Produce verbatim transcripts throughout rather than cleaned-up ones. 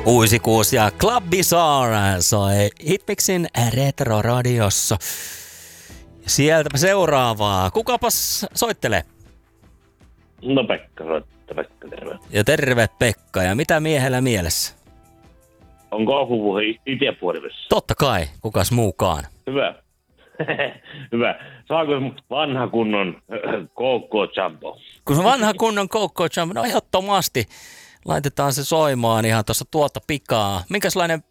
Kuusikuusi ja Club Bizarre soi Hitmixin Retro-radiossa. Sieltäpä seuraavaa. Kukapas soittelee? No Pekka soittaa. Pekka, terve. Ja terve Pekka. Ja mitä miehellä mielessä? Onko Akuvu itse puolivissa? Totta kai. Kukas muukaan? Hyvä. Hyvä. Saako vanha kunnon Coco Jumbo? Kun se vanha kunnon Coco Jumbo, no ehdottomasti. Laitetaan se soimaan ihan tuossa tuolta pikaa. Minkälainen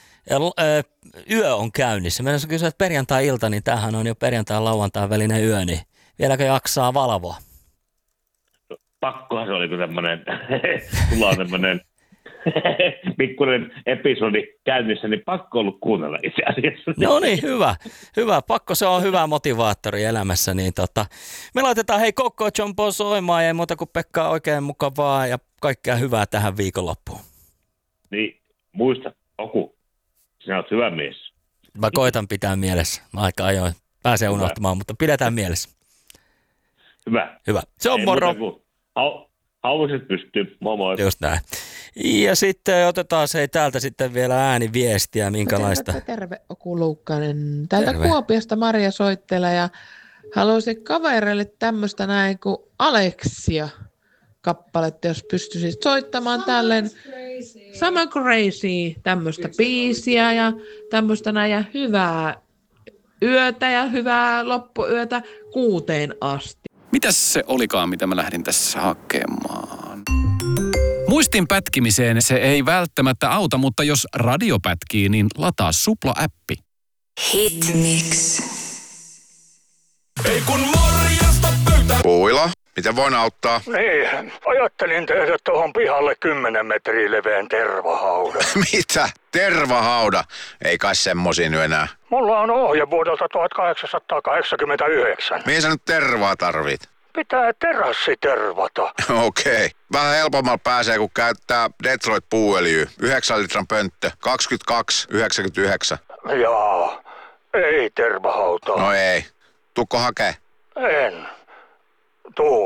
yö on käynnissä? Meidän on kysyä, että perjantai-ilta, niin tämähän on jo perjantai-lauantain välinen yö, niin vieläkö jaksaa valvoa? No, pakkohan se oli, kun tämmöinen, sulla on tämmöinen pikkuinen episodi käynnissä, niin pakko ollut kuunnella itse asiassa. No niin, hyvä. Hyvä. Pakko se on hyvä motivaattori elämässä. Niin tota, me laitetaan hei Coco Jumbo soimaan ja ei muuta kuin Pekka oikein mukavaa ja kaikkea hyvää tähän viikonloppuun. Niin, muista, Oku, sinä olet hyvä mies. Mä koitan pitää mielessä. Mä aika ajoin pääsee hyvä. Unohtamaan, mutta pidetään mielessä. Hyvä. Hyvä. Se on ei moro. Hau, hauiset pystyy. Moi moi. Just näin. Ja sitten otetaan se täältä sitten vielä ääniviestiä, minkälaista. Terve, terve Oku Luukkanen. Täältä Terve. Kuopiosta Maria soittelee ja haluaisin kavereille tämmöistä näin kuin Alexia kappaletta, jos pystyisit soittamaan tälleen. Sama crazy, tämmöistä biisiä ja tämmöistä näin ja hyvää yötä ja hyvää loppuyötä kuuteen asti. Mitäs se olikaan, mitä mä lähdin tässä hakemaan? Muistin pätkimiseen se ei välttämättä auta, mutta jos radio pätkii, niin lataa Supla-appi. Hitmix. Ei kun morjesta pöytä. Puila, miten voin auttaa? Niin, ajattelin tehdä tuohon pihalle kymmenen metriä leveän tervahaudan. Mitä? Tervahauda? Ei kai semmosia nyt enää. Mulla on ohje vuodelta tuhatkahdeksansataakahdeksankymmentäyhdeksän. Mihin sä nyt tervaa tarvit? Pitää terassi tervata. Okei. Okay. Vähän helpommalla pääsee, kun käyttää Detroit puuöljyä. yhdeksän litran pönttö. kaksikymmentäkaksi yhdeksänkymmentäyhdeksän. Jaa, ei tervahautaa. No ei. Tukko hakee? En. Tuu.